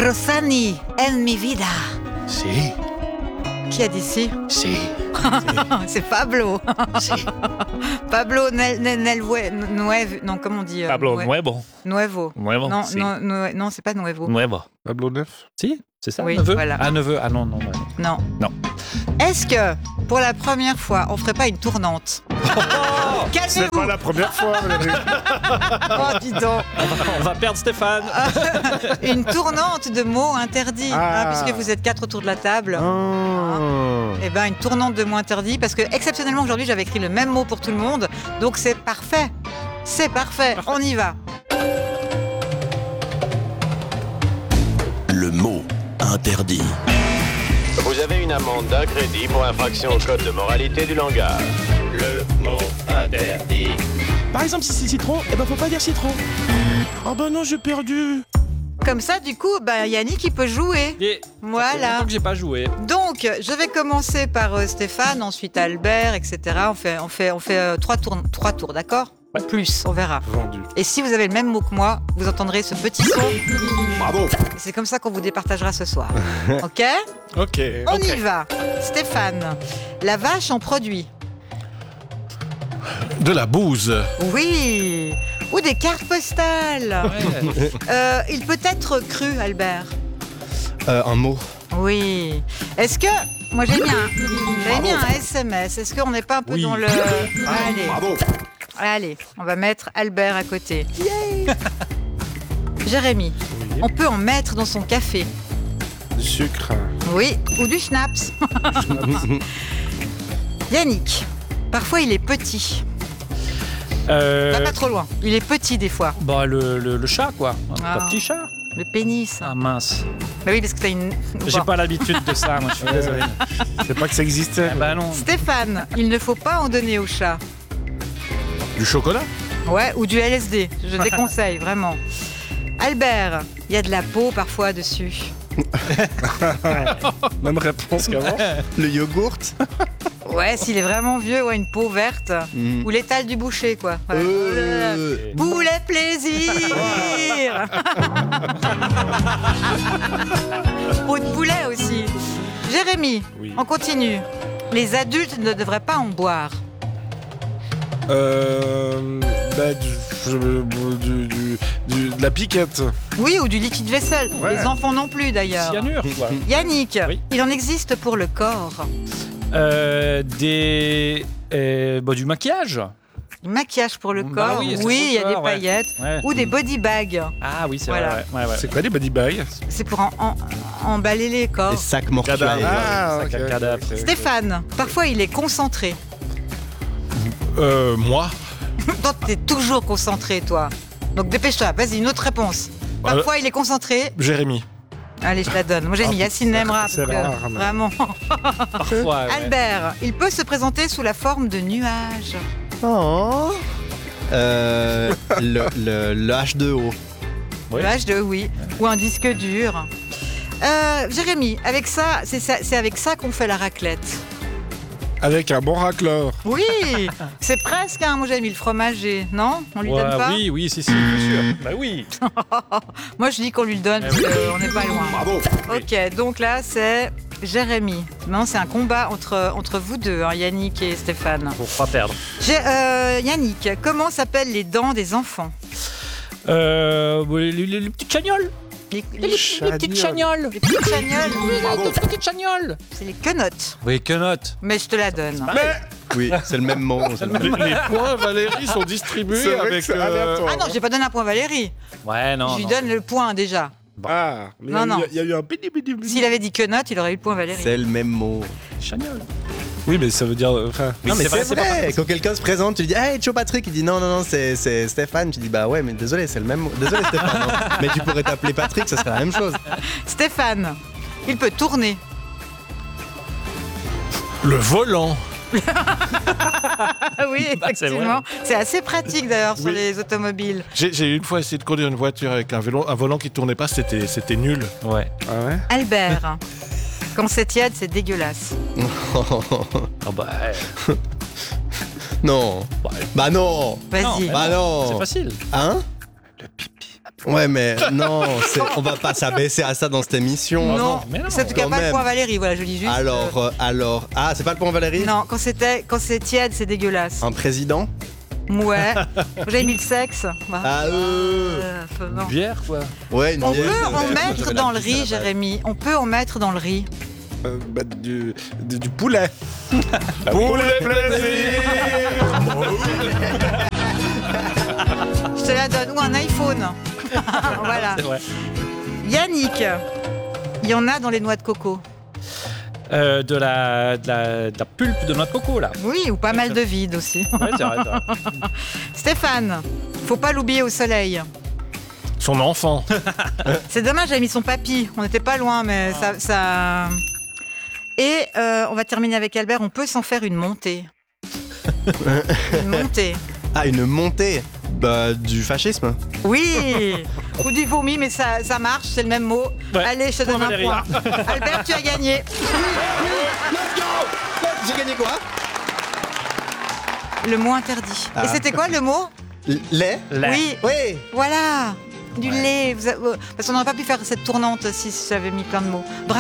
Rossani en mi vida. Si. Qui a dit si? Si. C'est Pablo. Si. Pablo non, comment on dit Pablo Nuevo. Nuevo. Nuevo, Non, si. non, c'est pas Nuevo. Nuevo. Pablo Neuf. Si, c'est ça, Oui, neveu. voilà. Ah, neveu. Ah non. Non. Non. Est-ce que, pour la première fois, on ferait pas une tournante? C'est Calmez-vous. pas la première fois, Valérie. Oh, dis donc. On va perdre Stéphane. Une tournante de mots interdits, Ah. puisque vous êtes 4 autour de la table. Ah. Eh ben, une tournante de mots interdits, parce que exceptionnellement aujourd'hui j'avais écrit le même mot pour tout le monde, donc c'est parfait. C'est parfait. On y va. Le mot interdit. Vous avez une amende d'un crédit pour infraction au code de moralité du langage. Le mot interdit. Par exemple, si c'est citron, faut pas dire citron. Oh bah non, j'ai perdu. Comme ça, du coup, Yannick il peut jouer. Voilà. Donc j'ai pas joué. Donc, je vais commencer par Stéphane, ensuite Albert, etc. On fait 3 tours, d'accord? Ou plus, on verra. Vendu. Et si vous avez le même mot que moi, vous entendrez ce petit son. Bravo. C'est comme ça qu'on vous départagera ce soir. Ok? Ok. On y va. Stéphane, la vache en produit. De la bouse. Oui. Ou des cartes postales. Il peut être cru, Albert. Un mot. Oui. Est-ce que... Moi, j'ai mis un SMS. Est-ce qu'on n'est pas un peu dans le... Allez. Bravo. Allez, on va mettre Albert à côté. Jérémy, on peut en mettre dans son café. Du sucre. Oui, ou du schnapps. Yannick, parfois il est petit. Va pas trop loin. Il est petit des fois. Bah le chat quoi. Ah. Un petit chat. Le pénis. Ah mince. Bah oui, parce que t'as une... J'ai Bon. pas l'habitude de ça, moi je suis désolé. C'est pas que ça existait. Bah non. Stéphane, il ne faut pas en donner au chat. Du chocolat. Ouais, ou du LSD. Je déconseille, vraiment. Albert, il y a de la peau parfois dessus. Même réponse qu'avant. Le yogourt. Ouais, s'il est vraiment vieux, ouais, une peau verte. Ou l'étal du boucher, quoi. Voilà. Poulet plaisir. Peau de poulet aussi. Jérémy, Oui. on continue. Les adultes ne devraient pas en boire. De la piquette. Oui, ou du liquide vaisselle. Ouais. Les enfants non plus, d'ailleurs. Cyanure quoi. Yannick, Oui. il en existe pour le corps. Du maquillage. Du maquillage pour le Bah corps. oui, c'est Oui, pour il y a le des corps, ouais. paillettes. Ouais. Ou des body bags. Ah oui, c'est Voilà. vrai. Ouais. C'est quoi les body bags? C'est pour emballer les corps. Les sacs mortuaires. Cadavre. Ah, Sac à ok, cadavre. ok, ok. Stéphane, parfois il est concentré. Moi. Toi, t'es toujours concentré, toi. Donc dépêche-toi, vas-y, une autre réponse. Parfois il est concentré. Jérémy. Allez, je la donne. Moi j'ai mis Yacine Nemra. c'est parce que rare, mais- Vraiment. Parfois. Ouais. Albert, il peut se présenter sous la forme de nuages. Oh. Le H2O. Oui. Le H2, oui. Ou un disque dur. Jérémy, avec ça, c'est avec ça qu'on fait la raclette. Avec un bon racleur. Oui, c'est presque, hein. Moi j'avais mis le fromager, non? On lui donne pas? Oui, si, bien sûr. Bah oui. Moi je dis qu'on lui le donne parce qu'on n'est pas loin. Bravo. Ok, donc là c'est Jérémy. Non, c'est un combat entre vous deux, hein, Yannick et Stéphane. Pour pas perdre. Yannick, comment s'appellent les dents des enfants? Les petites chagnoles. Les petites chagnoles. les petites chagnoles, Les petites chagnoles. c'est les quenottes. Oui, quenottes. Mais je te la donne. Oui, c'est le même mot. c'est le même- Les points, Valérie, sont distribués C'est vrai que avec. c'est aléatoire. Ah non, j'ai pas donné un point à Valérie. Ouais, non. je lui non. donne le point déjà. Ah, mais Non, non. il y a eu un bidi bidi bidi. S'il avait dit quenotte, il aurait eu le point Valérie. C'est le même mot. Chagnoles. Oui, mais ça veut dire. Enfin, Non, mais c'est c'est pas vrai. Quand quelqu'un se présente, tu lui dis hey, Joe Patrick. Il dit non, c'est Stéphane. Tu dis bah ouais, mais désolé, c'est le même mot. Désolé, Stéphane. hein. Mais tu pourrais t'appeler Patrick, ça serait la même chose. Stéphane, il peut tourner. le volant. Ah oui, Bah, c'est effectivement. vrai. C'est assez pratique d'ailleurs sur Oui. les automobiles. J'ai une fois essayé de conduire une voiture avec un volant qui tournait pas, c'était nul. Ouais. Ah ouais? Albert, quand c'est tiède, c'est dégueulasse. Ah bah. Non. Bah non. Vas-y. Non, Bah non. C'est facile. Hein? Le pipi. Ouais, mais non, on va pas s'abaisser à ça dans cette émission. Non, mais non, c'est en tout cas quand pas le même. point Valérie, voilà, je dis juste. Alors, ah, c'est pas le point Valérie? Non, quand c'est tiède, c'est dégueulasse. Un président? Ouais. J'avais mis le sexe. Bah, Ah, non. Bière, quoi. Ouais, une On bière, peut c'est en vrai. Moi, mettre j'avais dans la le pisse à riz, la base. Jérémy. On peut en mettre dans le riz. Du poulet. Poulet plaisir. Je te la donne. Ou un iPhone. Voilà. C'est vrai. Yannick, il y en a dans les noix de coco. De la pulpe de noix de coco, là. Oui, ou pas mal de vide aussi. Ouais, c'est vrai. Stéphane, faut pas l'oublier au soleil. Son enfant. C'est dommage, j'avais mis son papy. On n'était pas loin, mais ça... Et on va terminer avec Albert. On peut s'en faire une montée. Une montée. Ah, une montée du fascisme. Oui. Ou du vomi, mais ça marche, c'est le même mot. Ouais. Allez, je te donne Point un Valérie. point. Albert, tu as gagné. Let's go. J'ai gagné quoi? Le mot interdit. Ah. Et c'était quoi le mot? Lait? Oui, Oui. voilà. Du lait. Parce qu'on n'aurait pas pu faire cette tournante si j'avais mis plein de mots. Bravo.